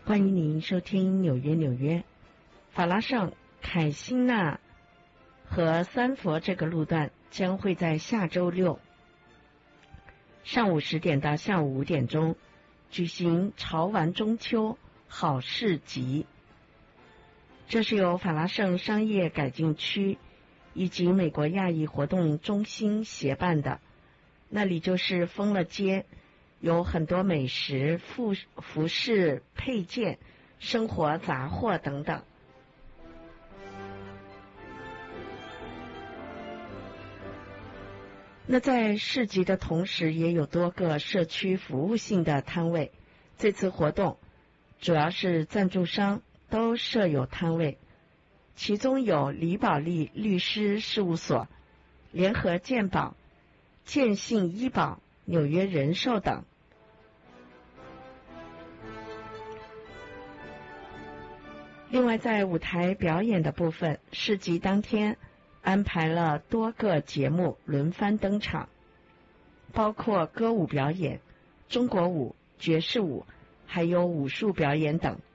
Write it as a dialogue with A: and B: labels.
A: 欢迎您收听纽约。法拉盛、凯辛纳和三佛这个路段将会在下周六上午10点到下午5点钟举行潮玩中秋好市集。这是由法拉盛商业改进区以及美国亚裔活动中心协办的，那里就是封了街，有很多美食、服饰、配件、生活杂货等等。那在市集的同时，也有多个社区服务性的摊位。这次活动主要是赞助商都设有摊位，其中有李宝利律师事务所、联合健保、建信医保、纽约人寿等。另外，在舞台表演的部分，市集当天安排了多个节目轮番登场，包括歌舞表演、中国舞、爵士舞，还有武术表演等。